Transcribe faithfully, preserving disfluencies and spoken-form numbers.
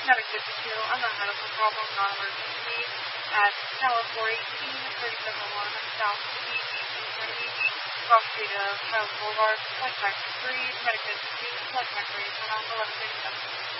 Medical two on the medical problem non-emergency at Tower four eighteen, thirty-seven oh one South Beach, Newport Beach, Rock Street of Child Boulevard, contact three, Medical two, contact three, eleven thirty-seven.